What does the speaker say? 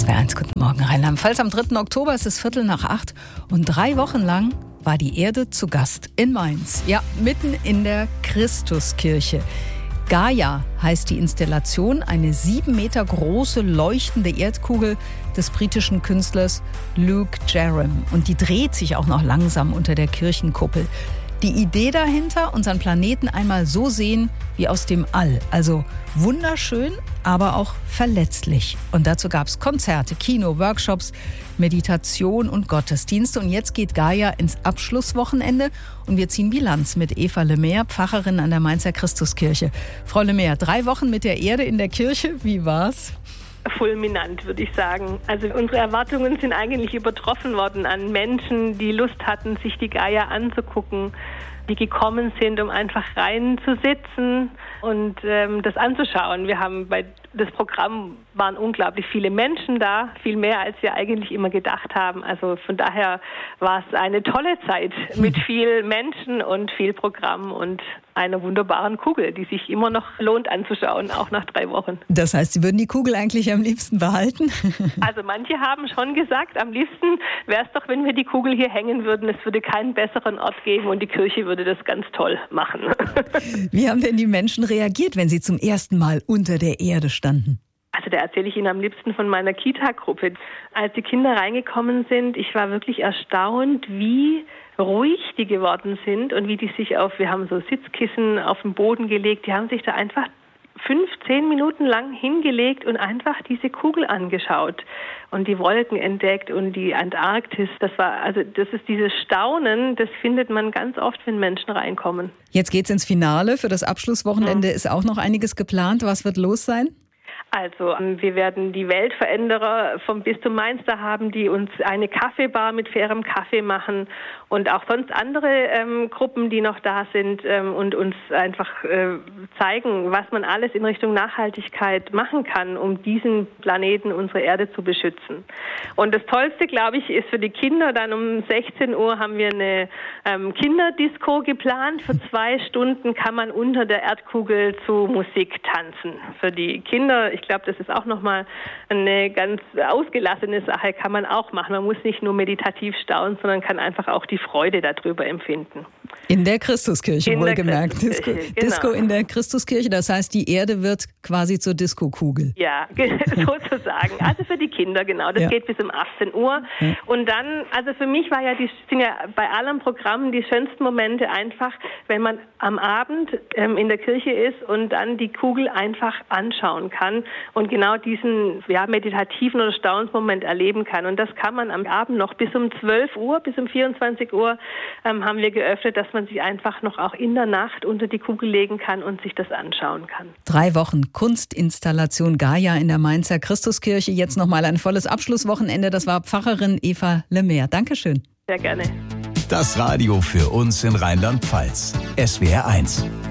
SWR1, guten Morgen, Rheinland-Pfalz. Am 3. Oktober ist es 7:45 und 3 Wochen lang war die Erde zu Gast in Mainz. Ja, mitten in der Christuskirche. Gaia heißt die Installation, eine 7 Meter große leuchtende Erdkugel des britischen Künstlers Luke Jerram. Und die dreht sich auch noch langsam unter der Kirchenkuppel. Die Idee dahinter, unseren Planeten einmal so sehen wie aus dem All. Also wunderschön, aber auch verletzlich. Und dazu gab es Konzerte, Kino, Workshops, Meditation und Gottesdienste. Und jetzt geht Gaia ins Abschlusswochenende und wir ziehen Bilanz mit Eva Lemaire, Pfarrerin an der Mainzer Christuskirche. Frau Lemaire, 3 Wochen mit der Erde in der Kirche, wie war's? Fulminant, würde ich sagen. Also unsere Erwartungen sind eigentlich übertroffen worden an Menschen, die Lust hatten, sich die Gaia anzugucken, die gekommen sind, um einfach reinzusitzen und das anzuschauen. Das Programm waren unglaublich viele Menschen da, viel mehr als wir eigentlich immer gedacht haben. Also von daher war es eine tolle Zeit mit viel Menschen und viel Programm und einer wunderbaren Kugel, die sich immer noch lohnt anzuschauen, auch nach 3 Wochen. Das heißt, Sie würden die Kugel eigentlich am liebsten behalten? Also manche haben schon gesagt, am liebsten wäre es doch, wenn wir die Kugel hier hängen würden. Es würde keinen besseren Ort geben und die Kirche würde das ganz toll machen. Wie haben denn die Menschen reagiert, wenn sie zum ersten Mal unter der Erde standen? Also da erzähle ich Ihnen am liebsten von meiner Kita-Gruppe. Als die Kinder reingekommen sind, ich war wirklich erstaunt, wie ruhig die geworden sind und wie die sich wir haben so Sitzkissen auf den Boden gelegt, die haben sich da einfach 5-10 Minuten lang hingelegt und einfach diese Kugel angeschaut und die Wolken entdeckt und die Antarktis. Das ist dieses Staunen, das findet man ganz oft, wenn Menschen reinkommen. Jetzt geht's ins Finale. Für das Abschlusswochenende ist auch noch einiges geplant. Was wird los sein? Also wir werden die Weltveränderer vom Bistum Mainz da haben, die uns eine Kaffeebar mit fairem Kaffee machen und auch sonst andere Gruppen, die noch da sind und uns einfach zeigen, was man alles in Richtung Nachhaltigkeit machen kann, um diesen Planeten, unsere Erde zu beschützen. Und das Tollste, glaube ich, ist für die Kinder, dann um 16 Uhr haben wir eine Kinderdisco geplant. Für 2 Stunden kann man unter der Erdkugel zu Musik tanzen. Für die Kinder, ich glaube, das ist auch nochmal eine ganz ausgelassene Sache, kann man auch machen. Man muss nicht nur meditativ staunen, sondern kann einfach auch die Freude darüber empfinden. In der Christuskirche, wohlgemerkt. Genau. Disco in der Christuskirche, das heißt, die Erde wird quasi zur Disco-Kugel. Ja, sozusagen. Also für die Kinder, genau. Das geht bis um 18 Uhr. Ja. Und dann, also für mich sind ja bei allem Programm die schönsten Momente einfach, wenn man am Abend in der Kirche ist und dann die Kugel einfach anschauen kann und genau diesen meditativen oder Staunensmoment erleben kann. Und das kann man am Abend noch bis um 12 Uhr, bis um 24 Uhr haben wir geöffnet, dass man sich einfach noch auch in der Nacht unter die Kugel legen kann und sich das anschauen kann. 3 Wochen Kunstinstallation Gaia in der Mainzer Christuskirche. Jetzt nochmal ein volles Abschlusswochenende. Das war Pfarrerin Eva Lemaire. Dankeschön. Sehr gerne. Das Radio für uns in Rheinland-Pfalz. SWR1.